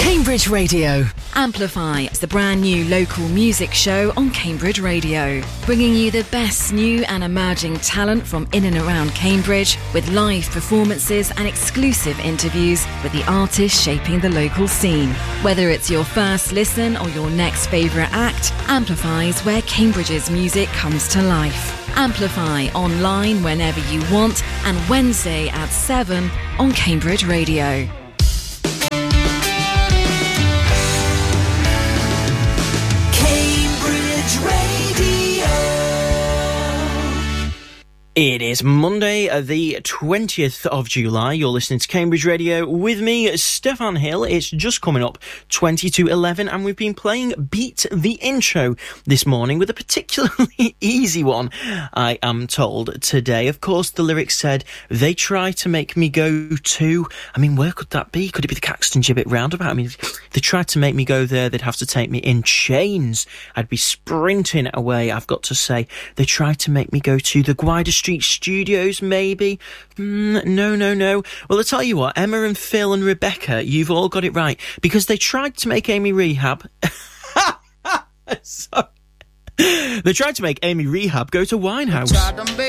Cambridge Radio. Amplify is the brand new local music show on Cambridge Radio, bringing you the best new and emerging talent from in and around Cambridge, with live performances and exclusive interviews with the artists shaping the local scene. Whether it's your first listen or your next favourite act, Amplify is where Cambridge's music comes to life. Amplify online whenever you want, and Wednesday at 7 on Cambridge Radio. It is Monday, the 20th of July. You're listening to Cambridge Radio with me, Stefan Hill. It's just coming up 20 to 11, and we've been playing Beat the Intro this morning with a particularly easy one, I am told, today. Of course, the lyrics said, they try to make me go to... I mean, where could that be? Could it be the Caxton Gibbet roundabout? I mean, if they tried to make me go there, they'd have to take me in chains. I'd be sprinting away, I've got to say. They tried to make me go to the Gwyder Street Studios, maybe? No. Well, I'll tell you what, Emma and Phil and Rebecca, you've all got it right, because they tried to make Amy Rehab... Sorry. They tried to make Amy Rehab go to Winehouse.